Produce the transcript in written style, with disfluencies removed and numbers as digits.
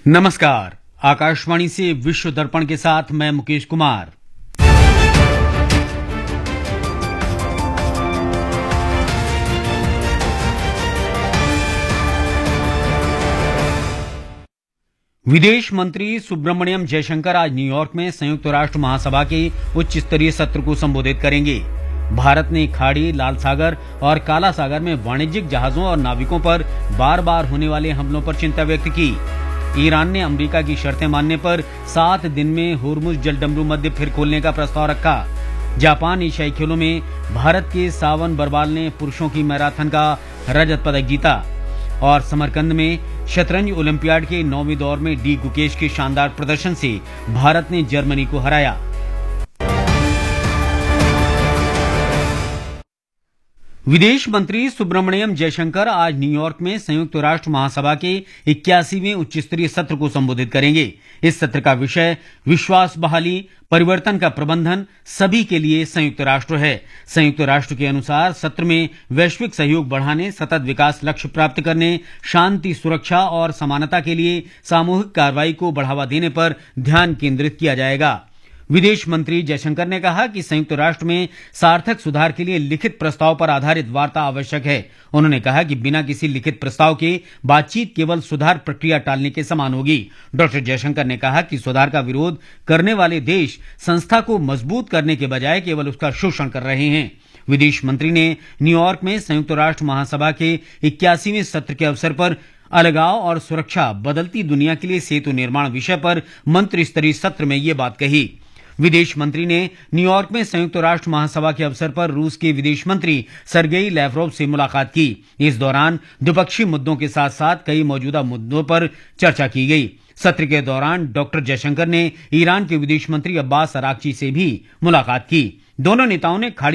नमस्कार। आकाशवाणी से विश्व दर्पण के साथ मैं मुकेश कुमार। विदेश मंत्री सुब्रमण्यम जयशंकर आज न्यूयॉर्क में संयुक्त राष्ट्र महासभा के उच्च स्तरीय सत्र को संबोधित करेंगे। भारत ने खाड़ी, लाल सागर और काला सागर में वाणिज्यिक जहाजों और नाविकों पर बार बार होने वाले हमलों पर चिंता व्यक्त की। ईरान ने अमेरिका की शर्तें मानने पर 7 दिन में होर्मुज जलडमरू मध्य फिर खोलने का प्रस्ताव रखा। जापान एशियाई खेलों में भारत के सावन बरवाल ने पुरुषों की मैराथन का रजत पदक जीता। और समरकंद में शतरंज ओलंपियाड के 9वें दौर में डी गुकेश के शानदार प्रदर्शन से भारत ने जर्मनी को हराया। विदेश मंत्री सुब्रमण्यम जयशंकर आज न्यूयॉर्क में संयुक्त राष्ट्र महासभा के 81वें उच्च स्तरीय सत्र को संबोधित करेंगे। इस सत्र का विषय विश्वास बहाली, परिवर्तन का प्रबंधन, सभी के लिए संयुक्त राष्ट्र है। संयुक्त राष्ट्र के अनुसार सत्र में वैश्विक सहयोग बढ़ाने, सतत विकास लक्ष्य प्राप्त करने, शांति, सुरक्षा और समानता के लिए सामूहिक कार्रवाई को बढ़ावा देने पर ध्यान केंद्रित किया जाएगा। विदेश मंत्री जयशंकर ने कहा कि संयुक्त राष्ट्र में सार्थक सुधार के लिए लिखित प्रस्ताव पर आधारित वार्ता आवश्यक है। उन्होंने कहा कि बिना किसी लिखित प्रस्ताव के बातचीत केवल सुधार प्रक्रिया टालने के समान होगी। डॉक्टर जयशंकर ने कहा कि सुधार का विरोध करने वाले देश संस्था को मजबूत करने के बजाय केवल उसका शोषण कर रहे हैं। विदेश मंत्री ने न्यूयॉर्क में संयुक्त राष्ट्र महासभा के 81वें सत्र के अवसर पर अलगाव और सुरक्षा, बदलती दुनिया के लिए सेतु निर्माण विषय पर मंत्री स्तरीय सत्र में ये बात कही। विदेश मंत्री ने न्यूयॉर्क में संयुक्त राष्ट्र महासभा के अवसर पर रूस के विदेश मंत्री सर्गेई लैवरोव से मुलाकात की। इस दौरान द्विपक्षीय मुद्दों के साथ साथ कई मौजूदा मुद्दों पर चर्चा की गई। सत्र के दौरान डॉक्टर जयशंकर ने ईरान के विदेश मंत्री अब्बास अराक्ची से भी मुलाकात की। दोनों नेताओं ने खाड़ी